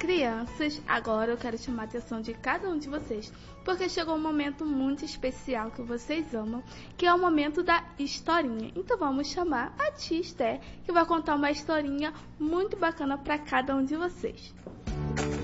Crianças, agora eu quero chamar a atenção de cada um de vocês, porque chegou um momento muito especial que vocês amam, que é o momento da historinha. Então vamos chamar a tia Esté, que vai contar uma historinha muito bacana para cada um de vocês.